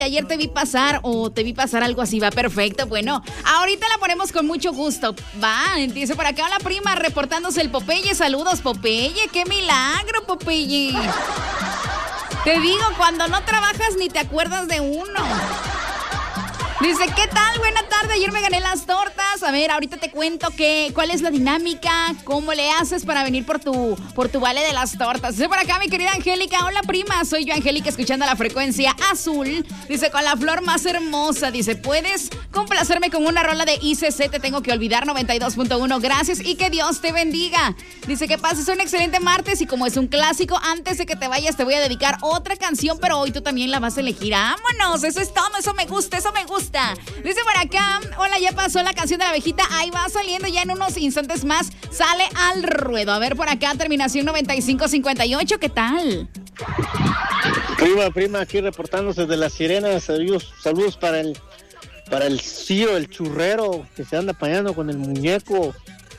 Ayer te vi pasar algo así, va perfecto. Bueno, ahorita la ponemos con mucho gusto. Va, dice por acá, hola prima, reportándose el Popeye. Saludos, Popeye, qué milagro, Popeye. Te digo, cuando no trabajas ni te acuerdas de uno. Dice, ¿qué tal? Buena tarde, ayer me gané las tortas. A ver, ahorita te cuento cuál es la dinámica, cómo le haces para venir por tu vale de las tortas. Dice por acá mi querida Angélica, hola prima, soy yo Angélica escuchando la frecuencia azul. Dice, con la flor más hermosa. Dice, ¿puedes complacerme con una rola de ICC? Te tengo que olvidar, 92.1. Gracias y que Dios te bendiga. Dice, que pases un excelente martes y como es un clásico, antes de que te vayas te voy a dedicar otra canción, pero hoy tú también la vas a elegir. ¡Vámonos! Eso es todo, eso me gusta. Dice por acá, hola, ya pasó la canción de la abejita, ahí va saliendo ya en unos instantes más, sale al ruedo. A ver por acá, terminación 9558, ¿qué tal? Prima, aquí reportándose de las sirenas, saludos para el Ciro, el churrero, que se anda apañando con el muñeco.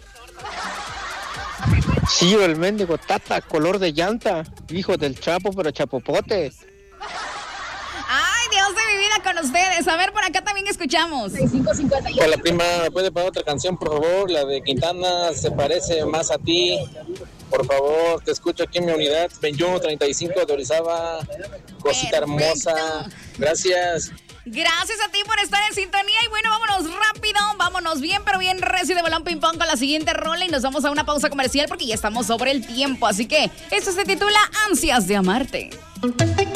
Ciro, el mendigo tata, color de llanta, hijo del Chapo, pero chapopote. Dios de mi vida con ustedes. A ver, por acá también escuchamos. Hola prima, ¿me puede poner otra canción, por favor? La de Quintana, Se parece más a ti. Por favor, te escucho aquí en mi unidad 2135 de Orizaba. Cosita hermosa. Gracias. Gracias a ti por estar en sintonía. Y bueno, vámonos rápido, vámonos bien, pero bien recio de balón ping pong con la siguiente rola. Y nos vamos a una pausa comercial porque ya estamos sobre el tiempo. Así que esto se titula Ansias de amarte.